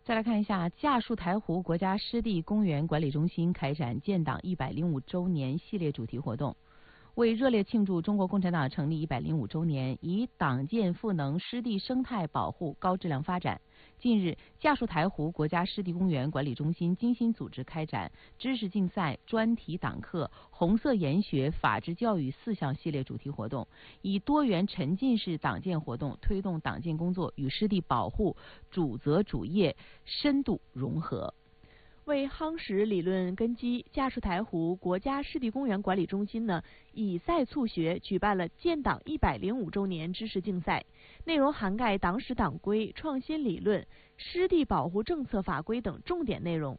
再来看一下，稼树台湖国家湿地公园管理中心开展建党105周年系列主题活动。为热烈庆祝中国共产党成立105周年，以党建赋能湿地生态保护高质量发展，近日，稼树台湖国家湿地公园管理中心精心组织开展知识竞赛、专题党课、红色研学、法治教育4项系列主题活动，以多元沉浸式党建活动推动党建工作与湿地保护主责主业深度融合。 为夯实理论根基，稼树台湖国家湿地公园管理中心以赛促学举办了建党105周年知识竞赛，内容涵盖党史党规、创新理论、湿地保护政策法规等重点内容，